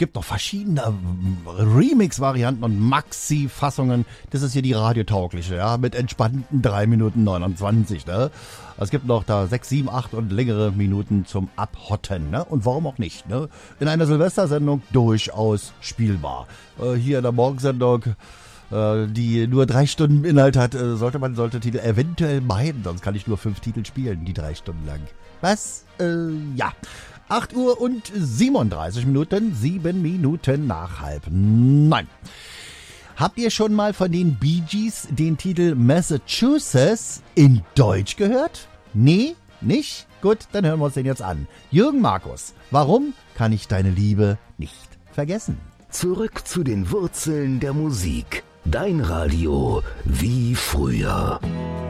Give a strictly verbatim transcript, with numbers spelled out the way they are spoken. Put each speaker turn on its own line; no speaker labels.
gibt noch verschiedene Remix-Varianten und Maxi-Fassungen. Das ist hier die radiotaugliche, ja, mit entspannten drei Minuten neunundzwanzig, ne? Es gibt noch da sechs, sieben, acht und längere Minuten zum Abhotten, ne? Und warum auch nicht, ne? In einer Silvestersendung durchaus spielbar. Äh, hier in der Morgensendung, äh, die nur drei Stunden Inhalt hat, äh, sollte man sollte Titel eventuell meiden, sonst kann ich nur fünf Titel spielen, die drei Stunden lang. Was? Äh, ja. acht Uhr und siebenunddreißig Minuten, sieben Minuten nach halb neun. Habt ihr schon mal von den Bee Gees den Titel Massachusetts in Deutsch gehört? Nee? Nicht? Gut, dann hören wir uns den jetzt an. Jürgen Markus, warum kann ich deine Liebe nicht vergessen?
Zurück zu den Wurzeln der Musik. Dein Radio wie früher.